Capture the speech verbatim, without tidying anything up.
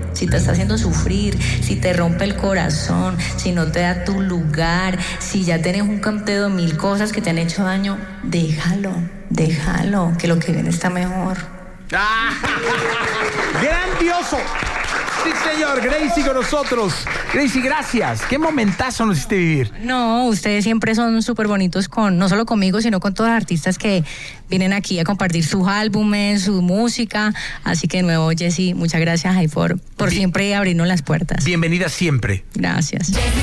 si te está haciendo sufrir, si te rompe el corazón, si no te da tu lugar, si ya tienes un conteo de mil cosas que te han hecho daño, déjalo, déjalo, que lo que viene está mejor. ¡Grandioso! Sí, señor, Gracie con nosotros. Gracie, gracias. Qué momentazo nos hiciste vivir. No, ustedes siempre son súper bonitos con, no solo conmigo, sino con todos los artistas que vienen aquí a compartir sus álbumes, su música. Así que de nuevo, Jessy, muchas gracias ahí por, por siempre abrirnos las puertas. Bienvenida siempre. Gracias.